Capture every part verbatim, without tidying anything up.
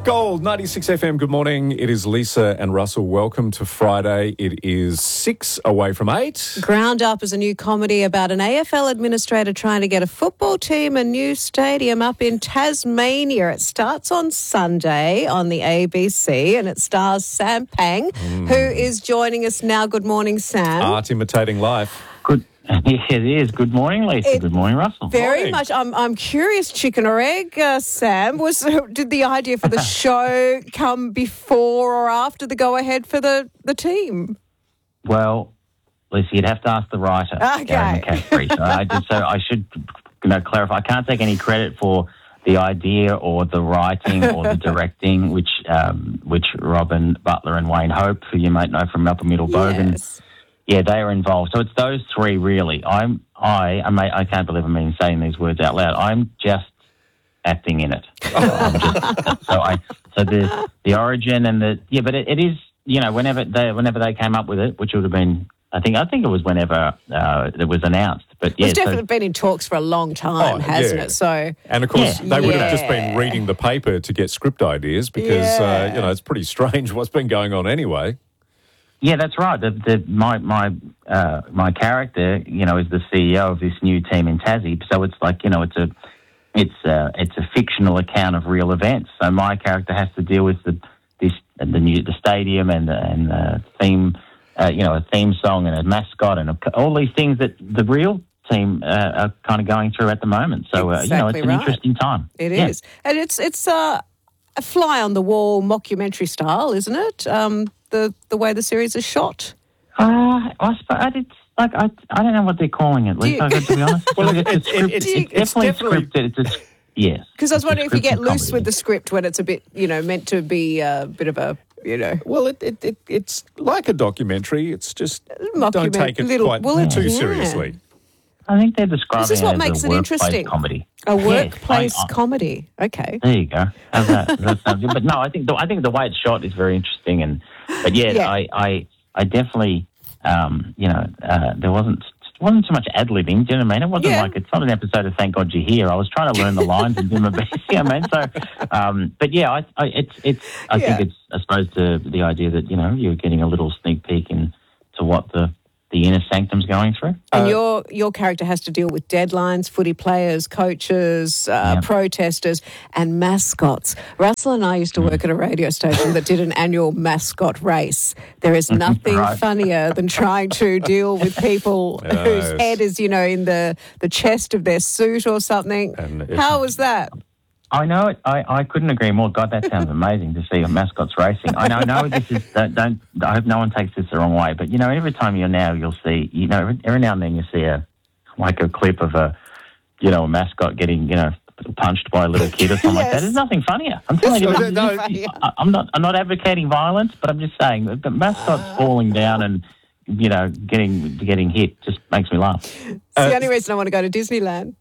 Gold, ninety-six F M, good morning. It is Lisa and Russell. Welcome to Friday. It is six away from eight. Ground Up is a new comedy about an A F L administrator trying to get a football team a new stadium up in Tasmania. It starts on Sunday on the A B C and it stars Sam Pang, mm. who is joining us now. Good morning, Sam. Art imitating life. Good. It is. Good morning, Lisa. It, Good morning, Russell. Very morning. much. I'm I'm curious, chicken or egg, uh, Sam. Was did the idea for the show come before or after the go-ahead for the, the team? Well, Lisa, you'd have to ask the writer, Okay. Gary McCaffrey. So I, just, so I should you know, clarify. I can't take any credit for the idea or the writing or the directing, which um, which Robin Butler and Wayne Hope, who you might know from Upper Middle Bogan, Yes. yeah, they are involved. So it's those three really. I'm I I, may, I can't believe I'm even saying these words out loud. I'm just acting in it. So, I'm just, so I so the the origin and the yeah, but it, it is you know whenever they whenever they came up with it, which would have been I think I think it was whenever uh, it was announced. But yeah, It's definitely so, been in talks for a long time, Oh, hasn't yeah. it? So And, of course, Yeah. they would have just been Yeah. reading the paper to get script ideas because, Yeah. uh, you know, it's pretty strange what's been going on anyway. yeah, that's right. The, the, my my uh, my character, you know, is the C E O of this new team in Tassie. So it's like you know, it's a it's a, it's a fictional account of real events. So my character has to deal with the this the new the stadium and the, and the theme, uh, you know, a theme song and a mascot and a, all these things that the real team uh, are kind of going through at the moment. So uh, you know, Exactly it's an right. interesting time. It Yeah. is. And it's it's uh, a fly on the wall mockumentary style, isn't it? Um, the the way the series is shot. Uh, I suppose I did. Like I, I don't know what they're calling it. Lisa, you- I got to be honest. Well, it's, it- it's, script- it- it's- it's, it's definitely definitely- scripted. It's a, yes. Because I was It's a wondering if you get scripted loose comedy. with the script when it's a bit, you know, meant to be a bit of a, you know, Well, it, it, it it's like a documentary. It's just don't Mockument- take it little- quite well, it- too yeah. seriously. I think they're describing This is what it as makes a it workplace interesting. comedy. a Yes, workplace I- I- comedy. Okay. There you go. How's that? That sounds good. But no, I think the, I think the way it's shot is very interesting. And but yeah, Yeah. I, I I definitely um, you know uh, there wasn't wasn't too much ad libbing. Do you know what I mean? It wasn't Yeah. like it's not an episode of Thank God You're Here. I was trying to learn the lines and do my best. You know what I mean? So, um, but yeah, I, I it's it's I Yeah. think it's I suppose the the idea that you know you're getting a little sneak peek into what the the inner sanctum's going through. And Uh, your your character has to deal with deadlines, footy players, coaches, uh, Yeah. protesters, and mascots. Russell and I used to work at a radio station that did an annual mascot race. There is nothing Right. funnier than trying to deal with people Yes. whose head is, you know, in the, the chest of their suit or something. And if- How was that? I know it. I, I couldn't agree more. God, that sounds amazing to see mascots racing. I know. I know this is. Don't, don't. I hope no one takes this the wrong way. But you know, every time you're now, you'll see. You know, every, every now and then you see a like a clip of a, you know, a mascot getting you know punched by a little kid or something like that. Yes. There's nothing funnier. I'm telling you. No, this is- no, I, I'm not. I'm not advocating violence, but I'm just saying that the mascots falling down and you know getting getting hit just makes me laugh. It's Uh, the only reason I want to go to Disneyland.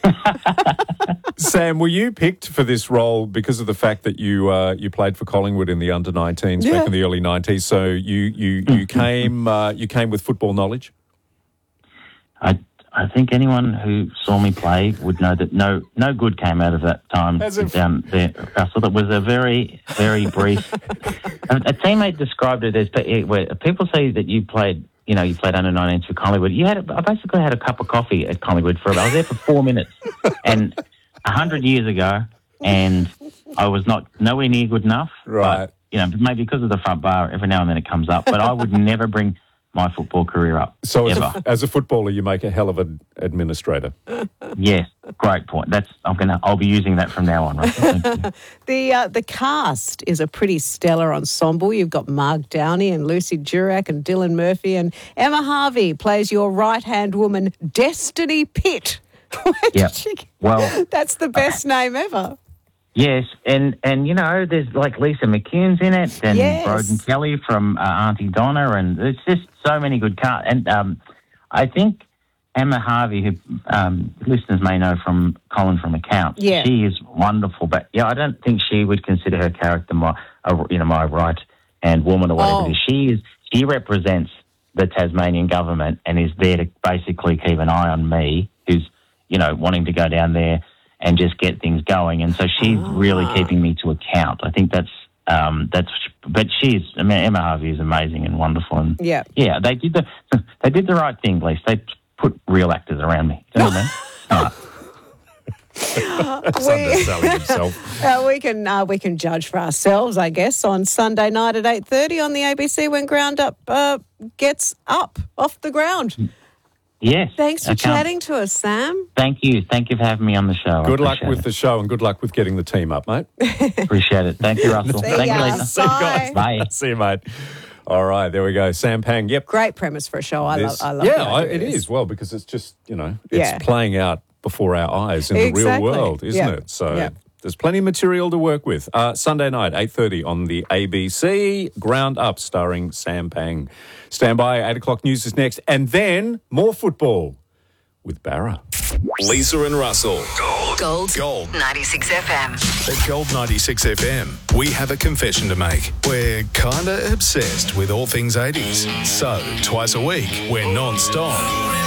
Sam, were you picked for this role because of the fact that you uh, you played for Collingwood in the under nineteens Yeah. back in the early nineties? So you you you came uh, you came with football knowledge. I I think anyone who saw me play would know that no no good came out of that time As if- down there, Russell. It was a very very brief. a, a teammate described it as pe- where people say that you played. You know, you played under nineteens for Collingwood. You had, a, I basically had a cup of coffee at Collingwood for. I was there for four minutes, and a hundred years ago, and I was not nowhere near good enough. Right. But, you know, maybe because of the front bar, every now and then it comes up. But I would never bring my football career up. So as ever. a, as a footballer, you make a hell of an administrator. Yes, great point. That's I'm gonna. I'll be using that from now on. Right? Thank you. The uh, the cast is a pretty stellar ensemble. You've got Mark Downey and Lucy Durack and Dylan Murphy, and Emma Harvey plays your right-hand woman, Destiny Pitt. Where did Yep. she- Well, That's the best name ever. yes, and and you know, there's like Lisa McCune's in it, and Yes. Broden Kelly from uh, Auntie Donna, and there's just so many good cast. And um, I think Emma Harvey, who um, listeners may know from Colin from Accounts, Yeah. she is wonderful. But yeah, I don't think she would consider her character my, uh, you know, my right hand woman or whatever Oh. it is. She is. She represents the Tasmanian government and is there to basically keep an eye on me, who's you know wanting to go down there and just get things going. And so she's Ah. really keeping me to account. I think that's um, that's. But she's, I mean, Emma Harvey is amazing and wonderful. And Yeah. yeah, they did the they did the right thing, Lise. They put real actors around me. Do you know what I mean? All right. That's We- underselling himself. Uh, we can uh, we can judge for ourselves, I guess, on Sunday night at eight thirty on the A B C when Ground Up uh, gets up off the ground. Yes. Thanks for I can't- chatting to us, Sam. Thank you. Thank you for having me on the show. Good I luck appreciate with it. the show and good luck with getting the team up, mate. Appreciate it. Thank you, Russell. See Thank ya. you, Lisa. See you guys. Bye. See you, mate. All right, there we go. Sam Pang. Yep. Great premise for a show. I love. This- I love. yeah, the I, idea it of this. is. Well, because it's just, you know, it's Yeah. playing out before our eyes in the Exactly. real world, isn't Yeah. it? So Yeah. there's plenty of material to work with. Uh, Sunday night, eight thirty on the A B C, Ground Up, starring Sam Pang. Stand by, eight o'clock news is next. And then more football with Barra. Lisa and Russell. Gold. Gold. Gold. ninety-six F M. At Gold ninety-six F M, we have a confession to make. We're kinda obsessed with all things eighties. So, twice a week, we're non-stop